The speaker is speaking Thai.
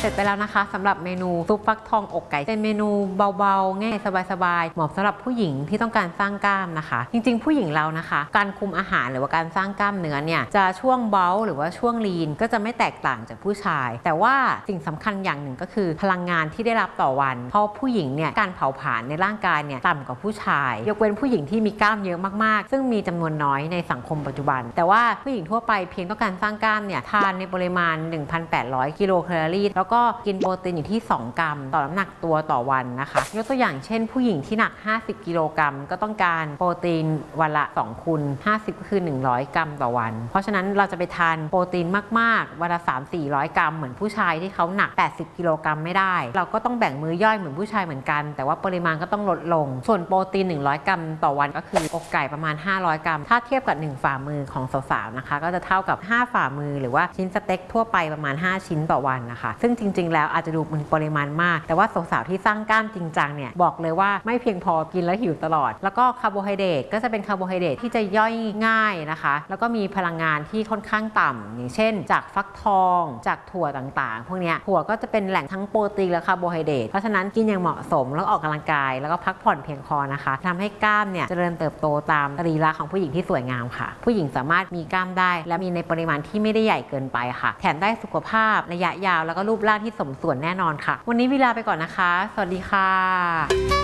ร็จไปแล้วนะคะสำหรับเมนูซุปฟักทองอกไก่เป็นเมนูเบาๆง่ายสบายๆเหมาะสำหรับผู้หญิงที่ต้องการสร้างกล้ามนะคะจริงๆผู้หญิงเรานะคะการคุมอาหารหรือว่าการสร้างกล้ามเนื้อเนี่ยจะช่วงเบาหรือว่าช่วงลีนก็จะไม่แตกต่างจากผู้ชายแต่ว่าสิ่งสำคัญอย่างหนึ่งก็คือพลังงานที่ได้รับต่อวันเพราะผู้หญิงเนี่ยการเผาผลาญในร่างกายเนี่ยต่ำกว่าผู้ชายยกเว้นผู้หญิงที่มีกล้ามเยอะมากๆซึ่งมีจำนวนน้อยในสังคมปัจจุบันแต่ว่าผู้หญิงทั่วไปเพียงต้องการสร้างกล้ามเนี่ยทานในปริมาณ 1,800 กิโลแคลอรี่แล้วก็กินโปรตีนอยู่ที่ 2 กรัมต่อน้ำหนักตัวต่อวันนะคะยกตัวอย่างเช่นผู้หญิงที่หนัก50 กิโลกรัมก็ต้องการโปรตีนวันละ2 คูณ 50 ก็คือ100 กรัมต่อวันเพราะฉะนั้นเราจะไปทานโปรตีนมากๆวันละ 300-400 กรัมเหมือนผู้ชายที่เขาหนัก80 กิโลกรัมไม่ได้เราก็ต้องแบ่งมื้อย่อยเหมือนผู้ชายเหมือนกันแต่ว่าปริมาณก็ต้องลดลงส่วนโปรตีน100 กรัมต่อวันก็คืออกไก่ประมาณ500 กรัมถ้าเทียบกับ1ฝ่ามือของสาวๆนะคะก็จะเท่ากับ5ฝ่ามือหรือว่าชิ้นสเต็กทั่วไปประมาณ5ชิ้นต่อวันนะคะซึ่งจริงๆแล้วอาจจะดูเป็นปริมาณมากแต่ว่าสาวๆที่สร้างกล้ามจริงจังเนี่ยบอกเลยว่าไม่เพียงพอกินแล้วหิวตลอดแล้วก็คาร์โบไฮเดรตก็จะเป็นคาร์โบไฮเดรตที่จะย่อยง่ายนะคะแล้วก็มีพลังงานที่ค่อนข้างต่ำอย่างเช่นจากฟักทองจากถั่วต่างๆพวกนี้ถั่วก็จะเป็นแหล่งทั้งโปรตีนและคาร์โบไฮเดรตเพราะฉะนั้นกินอย่างเหมาะสมแล้วออกกำลังกายแล้วก็พักผ่อนเพียงพอนะคะทำให้กล้ามเนี่ยเจริญเติบโตตามสรีระของผู้หญิงที่สวยงามค่ะผู้หญิงสามารถมีกล้ามได้และมีในปริมาณที่ไม่ได้ใหญ่เกินไปค่ะแถมได้สุขภาพระยะยาวแล้วก็รูปร่างที่สมส่วนแน่นอนค่ะวันนี้เวลาไปก่อนนะคะสวัสดีค่ะ